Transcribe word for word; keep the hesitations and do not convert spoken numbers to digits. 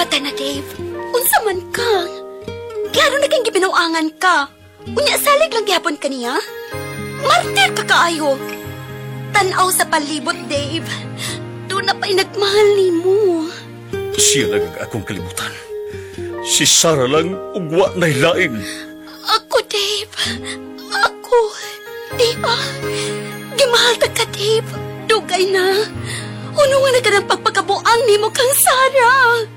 ka na, Dave. Unsa man ka? Klaro na kang gibinuangan ka. Unya salig lang gyapon ka niya. Martir ka kaayo. Tanaw sa palibot, Dave. Doon na pa'y nagmahal ni mo. Siya lang ang akong kalimutan. Si Sarah lang ugwa na hilain. Ako, Dave. Ako. Di ba? Gimahal ta ka, Dave. Dugay na. Uno nga na ka ng pagpakabuang ni mo kang Sarah.